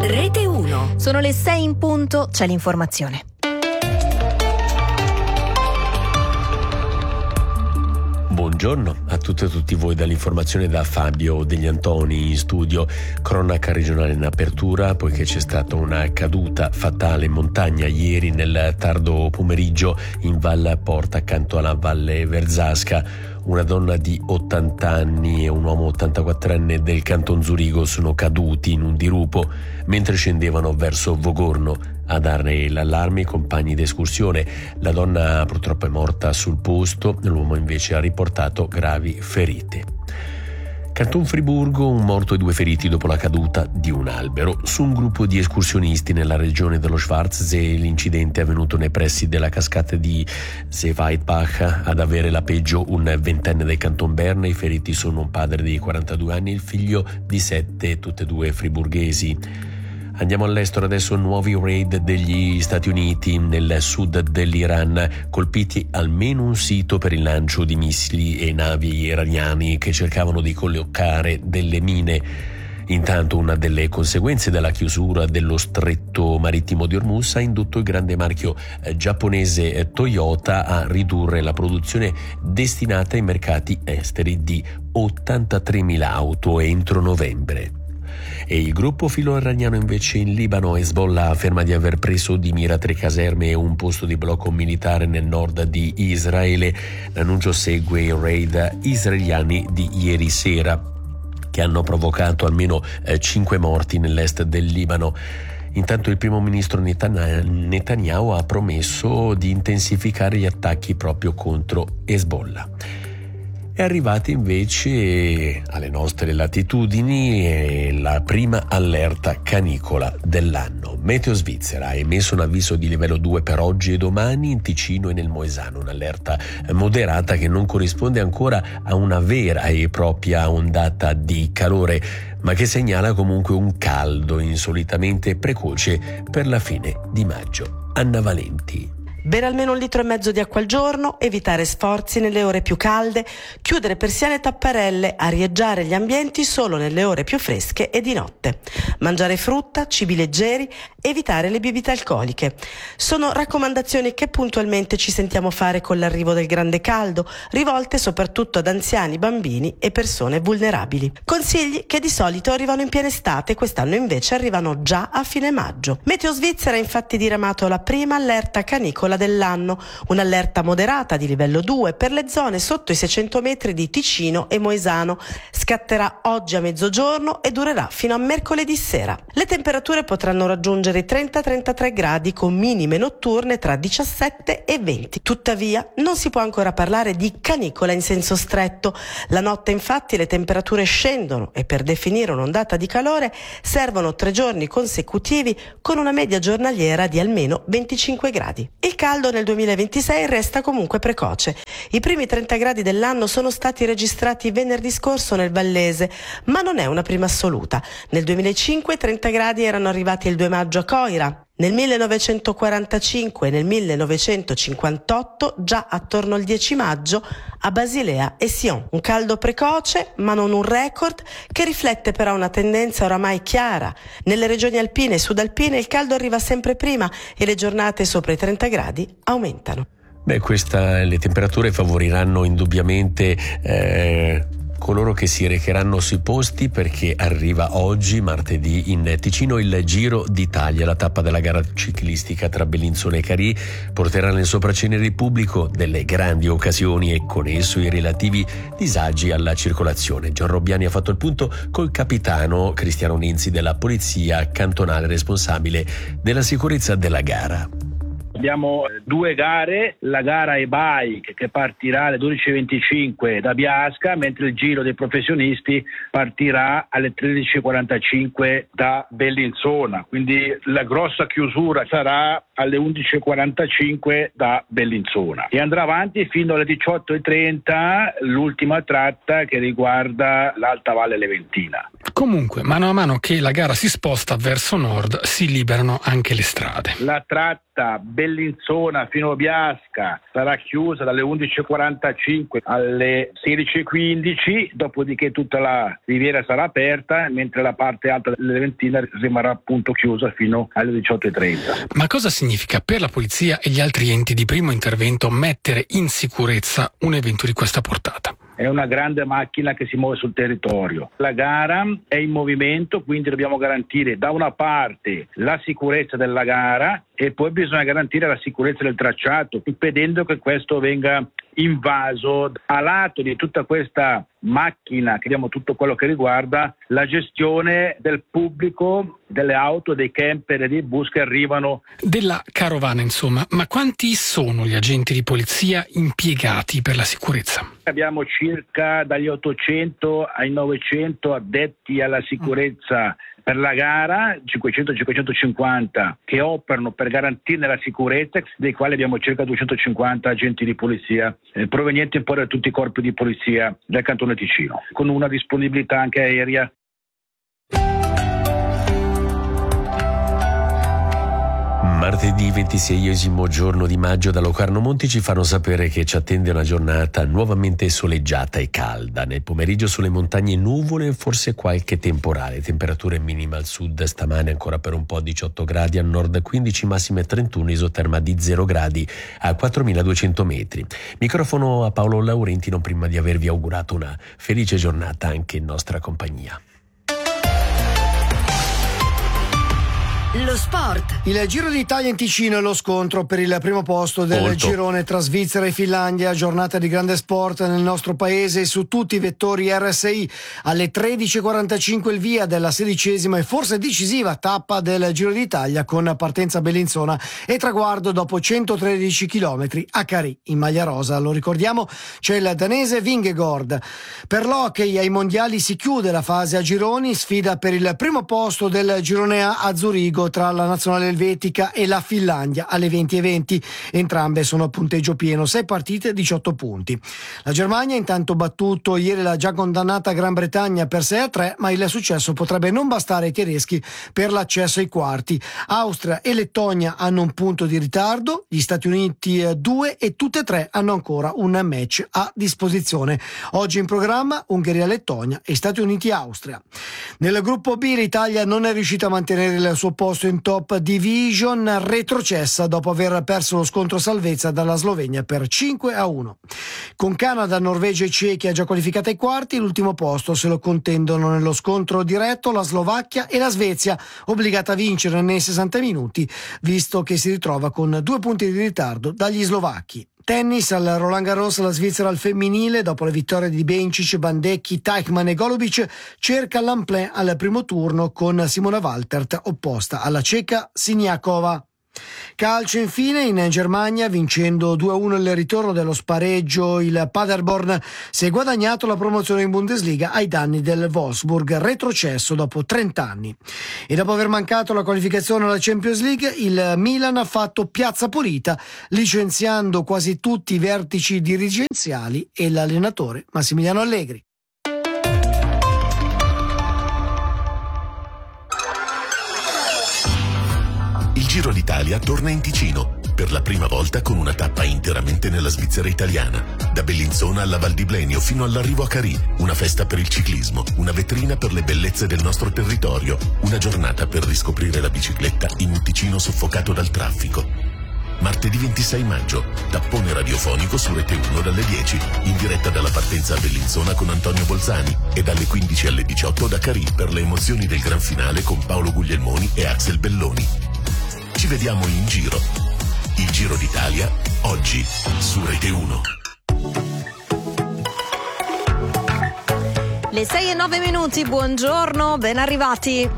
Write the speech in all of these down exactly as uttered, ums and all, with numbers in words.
Rete uno. Sono le sei in punto, c'è l'informazione. Buongiorno a tutte e tutti voi dall'informazione da Fabio Degli Antoni in studio. Cronaca regionale in apertura, poiché c'è stata una caduta fatale in montagna ieri nel tardo pomeriggio in Val Porta accanto alla Valle Verzasca. Una donna di ottanta anni e un uomo ottantaquattrenne del Canton Zurigo sono caduti in un dirupo mentre scendevano verso Vogorno. A dare l'allarme i compagni d'escursione. La donna purtroppo è morta sul posto, l'uomo invece ha riportato gravi ferite. Canton Friburgo, un morto e due feriti dopo la caduta di un albero. Su un gruppo di escursionisti nella regione dello Schwarzsee, l'incidente è avvenuto nei pressi della cascata di Seeweidbach. Ad avere la peggio un ventenne del Canton Berna. I feriti sono un padre di quarantadue anni e il figlio di sette, tutte e due friburghesi. Andiamo all'estero adesso. Nuovi raid degli Stati Uniti nel sud dell'Iran, colpiti almeno un sito per il lancio di missili e navi iraniani che cercavano di collocare delle mine. Intanto una delle conseguenze della chiusura dello stretto marittimo di Hormuz ha indotto il grande marchio giapponese Toyota a ridurre la produzione destinata ai mercati esteri di ottantatremila auto entro novembre. E il gruppo filo-iraniano invece in Libano, Hezbollah, afferma di aver preso di mira tre caserme e un posto di blocco militare nel nord di Israele. L'annuncio segue i raid israeliani di ieri sera, che hanno provocato almeno eh, cinque morti nell'est del Libano. Intanto il primo ministro Netanyahu ha promesso di intensificare gli attacchi proprio contro Hezbollah. È arrivata invece alle nostre latitudini la prima allerta canicola dell'anno. Meteo Svizzera ha emesso un avviso di livello due per oggi e domani in Ticino e nel Moesano, un'allerta moderata che non corrisponde ancora a una vera e propria ondata di calore, ma che segnala comunque un caldo insolitamente precoce per la fine di maggio. Anna Valenti. Bere almeno un litro e mezzo di acqua al giorno, evitare sforzi nelle ore più calde, chiudere persiane e tapparelle, arieggiare gli ambienti solo nelle ore più fresche e di notte. Mangiare frutta, cibi leggeri, evitare le bibite alcoliche. Sono raccomandazioni che puntualmente ci sentiamo fare con l'arrivo del grande caldo, rivolte soprattutto ad anziani, bambini e persone vulnerabili. Consigli che di solito arrivano in piena estate, quest'anno invece arrivano già a fine maggio. Meteo Svizzera ha infatti diramato la prima allerta canicola dell'anno, un'allerta moderata di livello due per le zone sotto i seicento metri di Ticino e Moesano. Scatterà oggi a mezzogiorno e durerà fino a mercoledì sera. Le temperature potranno raggiungere i trenta trentatré gradi con minime notturne tra diciassette e venti. Tuttavia non si può ancora parlare di canicola in senso stretto. La notte infatti le temperature scendono e per definire un'ondata di calore servono tre giorni consecutivi con una media giornaliera di almeno venticinque gradi. Il caldo nel duemilaventisei resta comunque precoce. I primi trenta gradi dell'anno sono stati registrati venerdì scorso nel Vallese, ma non è una prima assoluta. Nel duemilacinque trenta gradi erano arrivati il due maggio a Coira. Nel millenovecentoquarantacinque e nel millenovecentocinquantotto già attorno al dieci maggio a Basilea e Sion. Un caldo precoce, ma non un record, che riflette però una tendenza oramai chiara. Nelle regioni alpine e sudalpine il caldo arriva sempre prima e le giornate sopra i trenta gradi aumentano. Beh, questa, le temperature favoriranno indubbiamente eh, coloro che si recheranno sui posti, perché arriva oggi, martedì, in Ticino il Giro d'Italia. La tappa della gara ciclistica tra Bellinzona e Carì porterà nel sopraccenere il pubblico delle grandi occasioni e con esso i relativi disagi alla circolazione. Gian Robbiani ha fatto il punto col capitano Cristiano Ninzi della Polizia Cantonale, responsabile della sicurezza della gara. Abbiamo due gare, la gara e-bike che partirà alle dodici e venticinque da Biasca, mentre il giro dei professionisti partirà alle tredici e quarantacinque da Bellinzona, quindi la grossa chiusura sarà alle undici e quarantacinque da Bellinzona e andrà avanti fino alle diciotto e trenta l'ultima tratta che riguarda l'Alta Valle Leventina. Comunque, mano a mano che la gara si sposta verso nord, si liberano anche le strade. La tratta tratta Bellinzona fino a Biasca sarà chiusa dalle undici e quarantacinque alle sedici e quindici, dopodiché tutta la riviera sarà aperta, mentre la parte alta dell'Eventina rimarrà appunto chiusa fino alle diciotto e trenta. Ma cosa significa per la polizia e gli altri enti di primo intervento mettere in sicurezza un evento di questa portata? È una grande macchina che si muove sul territorio. La gara è in movimento, quindi dobbiamo garantire da una parte la sicurezza della gara e poi bisogna garantire la sicurezza del tracciato, impedendo che questo venga invaso. A lato di tutta questa macchina, che diamo tutto quello che riguarda la gestione del pubblico, delle auto, dei camper e dei bus che arrivano. Della carovana, insomma. Ma quanti sono gli agenti di polizia impiegati per la sicurezza? Abbiamo circa dagli ottocento ai novecento addetti alla sicurezza per la gara, cinquecento cinquecentocinquanta che operano per garantirne la sicurezza, dei quali abbiamo circa duecentocinquanta agenti di polizia eh, provenienti un po' da tutti i corpi di polizia del Cantone Ticino, con una disponibilità anche aerea. Martedì ventiseiesimo giorno di maggio da Locarno Monti ci fanno sapere che ci attende una giornata nuovamente soleggiata e calda. Nel pomeriggio sulle montagne nuvole e forse qualche temporale. Temperature minime al sud stamane ancora per un po' diciotto gradi, al nord quindici, massime trentuno, isoterma di zero gradi a quattromiladuecento metri. Microfono a Paolo Laurentino prima di avervi augurato una felice giornata anche in nostra compagnia. Lo sport. Il Giro d'Italia in Ticino è lo scontro per il primo posto del Molto. girone tra Svizzera e Finlandia. Giornata di grande sport nel nostro paese su tutti i vettori R S I. Alle tredici e quarantacinque il via della sedicesima e forse decisiva tappa del Giro d'Italia con partenza a Bellinzona e traguardo dopo centotredici chilometri a Carì in maglia rosa. Lo ricordiamo, c'è il danese Vingegaard. Per l'hockey ai mondiali si chiude la fase a gironi, sfida per il primo posto del girone A a Zurigo tra la nazionale elvetica e la Finlandia alle venti e venti. Entrambe sono a punteggio pieno, sei partite, diciotto punti. La Germania intanto battuto ieri la già condannata Gran Bretagna per sei a tre, ma il successo potrebbe non bastare ai tedeschi per l'accesso ai quarti. Austria e Lettonia hanno un punto di ritardo, gli Stati Uniti due e tutte e tre hanno ancora un match a disposizione. Oggi in programma Ungheria-Lettonia e Stati Uniti-Austria. Nel gruppo B l'Italia non è riuscita a mantenere il suo posto in top division, retrocessa dopo aver perso lo scontro salvezza dalla Slovenia per cinque a uno. Con Canada, Norvegia e Cechia già qualificate ai quarti, l'ultimo posto se lo contendono nello scontro diretto la Slovacchia e la Svezia, obbligata a vincere nei sessanta minuti, visto che si ritrova con due punti di ritardo dagli slovacchi. Tennis al Roland Garros, la Svizzera al femminile, dopo le vittorie di Bencic, Bandecchi, Teichmann e Golubic, cerca l'Amplin al primo turno con Simona Waltert opposta alla ceca Siniakova. Calcio infine in Germania, vincendo due a uno il ritorno dello spareggio, il Paderborn si è guadagnato la promozione in Bundesliga ai danni del Wolfsburg, retrocesso dopo trenta anni. E dopo aver mancato la qualificazione alla Champions League, il Milan ha fatto piazza pulita, licenziando quasi tutti i vertici dirigenziali e l'allenatore Massimiliano Allegri. Il Giro d'Italia torna in Ticino, per la prima volta con una tappa interamente nella Svizzera italiana. Da Bellinzona alla Val di Blenio fino all'arrivo a Carì, una festa per il ciclismo, una vetrina per le bellezze del nostro territorio, una giornata per riscoprire la bicicletta in un Ticino soffocato dal traffico. Martedì ventisei maggio, tappone radiofonico su Rete uno dalle dieci, in diretta dalla partenza a Bellinzona con Antonio Bolzani e dalle quindici alle diciotto da Carì per le emozioni del gran finale con Paolo Guglielmoni e Axel Belloni. Ci vediamo in giro. Il Giro d'Italia, oggi, su Rete uno. Le sei e nove minuti, buongiorno, ben arrivati.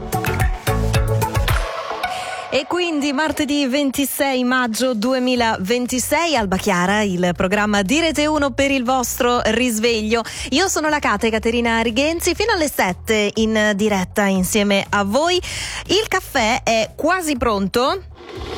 E quindi martedì ventisei maggio duemilaventisei, Alba Chiara, il programma di Rete uno per il vostro risveglio. Io sono la Cate Caterina Righenzi, fino alle sette in diretta insieme a voi. Il caffè è quasi pronto.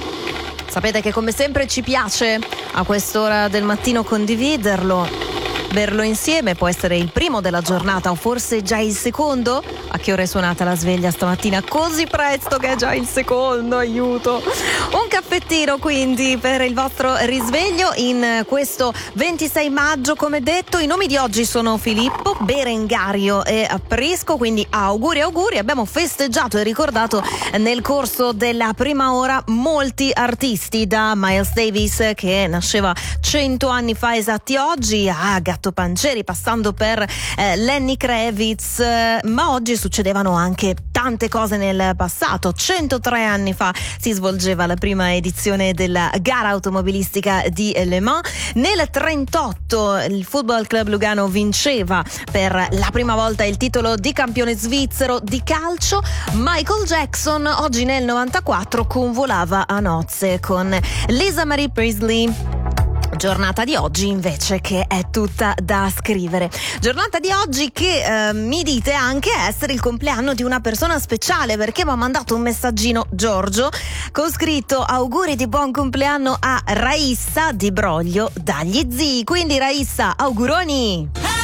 Sapete che come sempre ci piace a quest'ora del mattino condividerlo. berlo insieme, può essere il primo della giornata o forse già il secondo. A che ora è suonata la sveglia stamattina così presto che è già il secondo? Aiuto! Un caffettino quindi per il vostro risveglio in questo ventisei maggio. Come detto, i nomi di oggi sono Filippo, Berengario e Prisco, quindi auguri auguri. Abbiamo festeggiato e ricordato nel corso della prima ora molti artisti, da Miles Davis che nasceva cento anni fa esatti oggi, a Gatto Pancieri, passando per eh, Lenny Kravitz, eh, ma oggi succedevano anche tante cose nel passato. centotré anni fa si svolgeva la prima edizione della gara automobilistica di Le Mans. Nel trentotto il Football Club Lugano vinceva per la prima volta il titolo di campione svizzero di calcio. Michael Jackson oggi nel novantaquattro convolava a nozze con Lisa Marie Presley. Giornata di oggi invece che è tutta da scrivere. Giornata di oggi che eh, mi dite anche essere il compleanno di una persona speciale, perché mi ha mandato un messaggino Giorgio con scritto auguri di buon compleanno a Raissa di Broglio dagli zii. Quindi Raissa, auguroni!